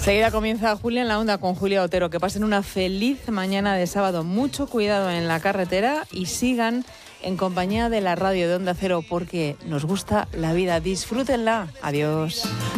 Enseguida comienza Julia en la Onda con Julia Otero. Que pasen una feliz mañana de sábado. Mucho cuidado en la carretera y sigan en compañía de la radio de Onda Cero porque nos gusta la vida. Disfrútenla. Adiós.